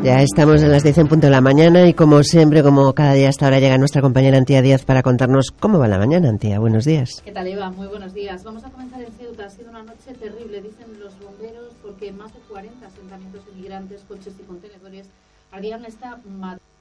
Ya estamos en las 10 en punto de la mañana y como siempre, como cada día hasta ahora, llega nuestra compañera Antía Díaz para contarnos cómo va la mañana. Antía, buenos días. ¿Qué tal, Eva? Muy buenos días. Vamos a comenzar en Ceuta. Ha sido una noche terrible, dicen los bomberos, porque más de 40 asentamientos de migrantes, coches y contenedores ardían esta madrugada.